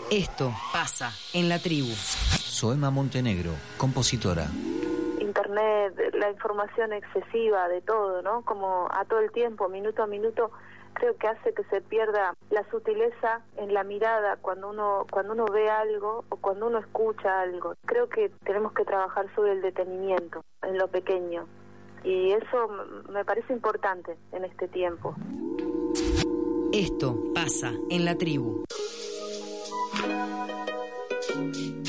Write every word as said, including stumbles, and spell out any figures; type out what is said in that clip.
Esto pasa en la tribu. Soema Montenegro, compositora. Internet, la información excesiva de todo, ¿no? Como a todo el tiempo, minuto a minuto, creo que hace que se pierda la sutileza en la mirada cuando uno cuando uno ve algo o cuando uno escucha algo. Creo que tenemos que trabajar sobre el detenimiento en lo pequeño y eso me parece importante en este tiempo. Esto pasa en la tribu.